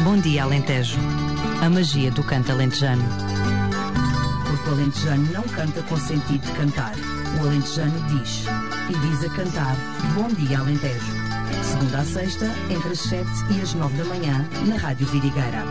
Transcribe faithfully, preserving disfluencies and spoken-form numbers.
Bom Dia Alentejo. A magia do canto alentejano. Porque o alentejano não canta com sentido de cantar. O alentejano diz. E diz a cantar Bom Dia Alentejo. Segunda a sexta, entre as sete e as nove da manhã, na Rádio Vidigueira.